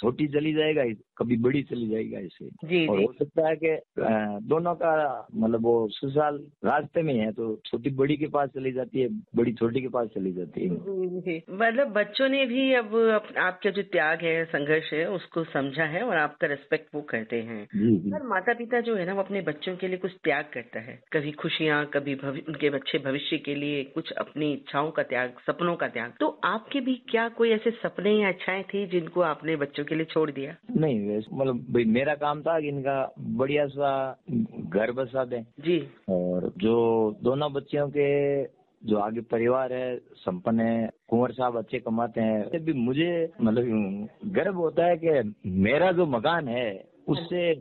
छोटी चली जाएगा, कभी बड़ी चली जाएगा ऐसे। जी और जी। हो सकता है कि दोनों का मतलब वो ससुराल रास्ते में है, तो छोटी बड़ी के पास चली जाती है, बड़ी छोटी के पास चली जाती है। जी, मतलब बच्चों ने भी अब आपका जो त्याग है, संघर्ष है, उसको समझा है और आपका रिस्पेक्ट वो करते हैं। जी जी। पर माता पिता जो है ना, वो अपने बच्चों के लिए कुछ त्याग करता है, कभी खुशियां, कभी उनके अच्छे भविष्य के लिए कुछ अपनी इच्छाओं का त्याग, सपनों का त्याग। तो आपके भी क्या कोई ऐसे सपने या इच्छाएं थी जिनको आपने बच्चों के लिए छोड़ दिया? नहीं, वैसे मतलब भाई मेरा काम था कि इनका बढ़िया सा घर बसा दें, जी। और जो दोनों बच्चियों के जो आगे परिवार है संपन्न है, कुंवर साहब अच्छे कमाते हैं, फिर भी मुझे मतलब गर्व होता है कि मेरा जो मकान है उससे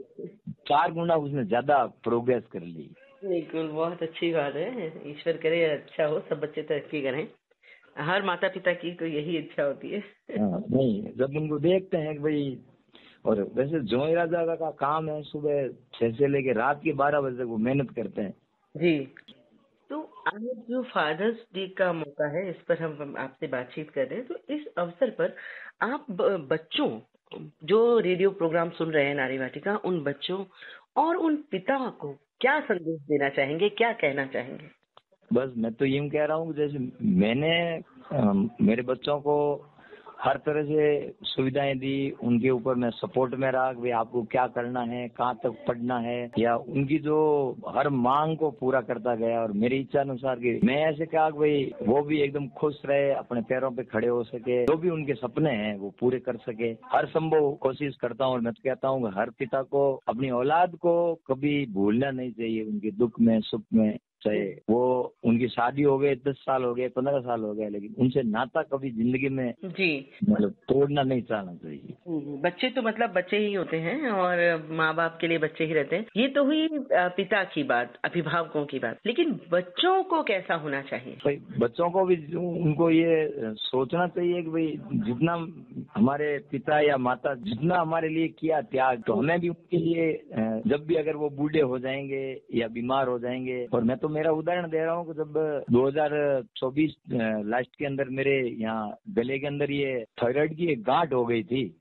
4 गुना उसने ज्यादा प्रोग्रेस कर ली। बिल्कुल, बहुत अच्छी बात है। ईश्वर करे अच्छा हो, सब बच्चे तरक्की करें। हर माता पिता की तो यही इच्छा होती है। हाँ, नहीं जब उनको देखते हैं कि भाई, और वैसे जोई राजा का काम है सुबह 6 से लेके रात के 12 बजे तक वो मेहनत करते हैं। जी। तो आज जो फादर्स डे का मौका है, इस पर हम आपसे बातचीत कर रहे हैं। तो इस अवसर पर आप बच्चों, जो रेडियो प्रोग्राम सुन रहे हैं नारी वाटिका, उन बच्चों और उन पिता को क्या संदेश देना चाहेंगे, क्या कहना चाहेंगे? बस मैं तो यूं कह रहा हूँ, जैसे मैंने मेरे बच्चों को हर तरह से सुविधाएं दी, उनके ऊपर मैं सपोर्ट में रहा कि भाई आपको क्या करना है, कहाँ तक पढ़ना है, या उनकी जो हर मांग को पूरा करता गया, और मेरी इच्छा अनुसार कि मैं ऐसे कहा कि भाई वो भी एकदम खुश रहे, अपने पैरों पे खड़े हो सके, जो भी उनके सपने हैं वो पूरे कर सके, हर संभव कोशिश करता हूँ। और मैं तो कहता हूँ हर पिता को अपनी औलाद को कभी भूलना नहीं चाहिए, उनके दुख में सुख में, चाहे वो उनकी शादी हो गए 10 साल हो गए, 15 साल हो गए, लेकिन उनसे नाता कभी जिंदगी में जी मतलब तोड़ना नहीं चाहना चाहिए। बच्चे तो मतलब बच्चे ही होते हैं और माँ बाप के लिए बच्चे ही रहते हैं। ये तो हुई पिता की बात, अभिभावकों की बात। लेकिन बच्चों को कैसा होना चाहिए? भाई बच्चों को भी उनको ये सोचना चाहिए कि भाई जितना हमारे पिता या माता जितना हमारे लिए किया त्याग, तो हमें भी उनके लिए जब भी अगर वो बूढ़े हो जाएंगे या बीमार हो जाएंगे। और मैं तो मेरा उदाहरण दे रहा हूँ कि जब 2024 लास्ट के अंदर मेरे यहाँ गले के अंदर ये थायराइड की एक गांठ हो गई थी,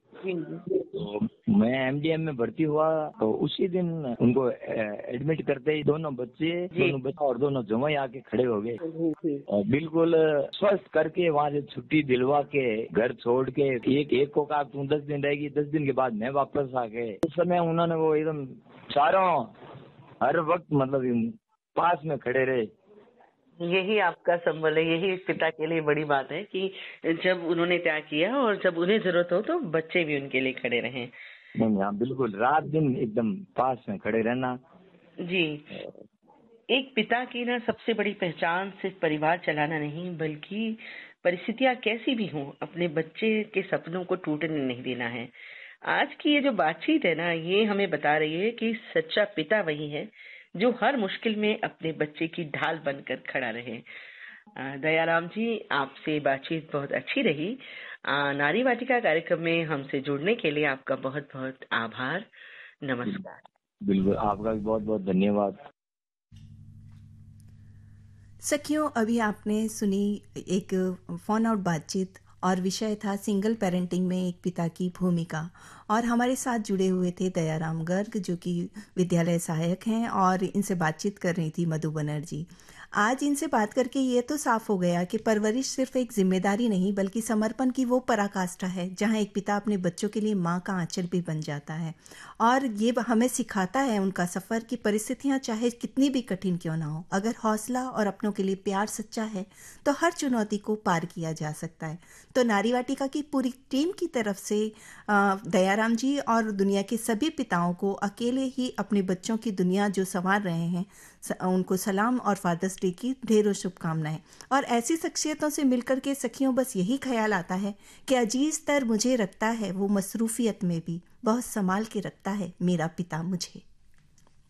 तो मैं एमडीएम में भर्ती हुआ, तो उसी दिन उनको एडमिट करते ही दोनों बच्चे और दोनों जमाई आके खड़े हो गए, और बिल्कुल स्वस्थ करके वहाँ से छुट्टी दिलवा के घर छोड़ के एक को कहा तुम 10 दिन रहेगी, 10 दिन के बाद मैं वापस आ गए। उस समय उन्होंने वो एकदम चारों हर वक्त मतलब पास में खड़े रहे। यही आपका संबल है, यही पिता के लिए बड़ी बात है कि जब उन्होंने त्याग किया और जब उन्हें जरूरत हो तो बच्चे भी उनके लिए खड़े रहें। नहीं, हाँ बिल्कुल, रात दिन एकदम पास में खड़े रहना। जी। एक पिता की ना सबसे बड़ी पहचान सिर्फ परिवार चलाना नहीं, बल्कि परिस्थितियां कैसी भी हों, अपने बच्चे के सपनों को टूटने नहीं देना है। आज की ये जो बातचीत है ना, ये हमें बता रही है कि सच्चा पिता वही है जो हर मुश्किल में अपने बच्चे की ढाल बनकर खड़ा रहे। दयाराम जी, आपसे बातचीत बहुत अच्छी रही। नारी वाटिका कार्यक्रम में हमसे जुड़ने के लिए आपका बहुत बहुत आभार। नमस्कार। बिल्कुल, आपका भी बहुत बहुत धन्यवाद। सखियों, अभी आपने सुनी एक फोन आउट बातचीत और विषय था सिंगल पेरेंटिंग में एक पिता की भूमिका, और हमारे साथ जुड़े हुए थे दयाराम गर्ग जो कि विद्यालय सहायक हैं, और इनसे बातचीत कर रही थी मधु बनर्जी। आज इनसे बात करके ये तो साफ हो गया कि परवरिश सिर्फ एक जिम्मेदारी नहीं बल्कि समर्पण की वो पराकाष्ठा है जहाँ एक पिता अपने बच्चों के लिए माँ का आंचल भी बन जाता है, और ये हमें सिखाता है उनका सफ़र की परिस्थितियाँ चाहे कितनी भी कठिन क्यों ना हो, अगर हौसला और अपनों के लिए प्यार सच्चा है तो हर चुनौती को पार किया जा सकता है। तो नारी वाटिका की पूरी टीम की तरफ से दयाराम जी और दुनिया के सभी पिताओं को अकेले ही अपने बच्चों की दुनिया जो संवार रहे हैं उनको सलाम और फादर्स डे की ढेरों शुभकामनाएं। और ऐसी शख्सियतों से मिलकर के सखियों बस यही ख्याल आता है कि अजीज तर मुझे रखता है वो मसरूफियत में भी बहुत संभाल के रखता है मेरा पिता मुझे।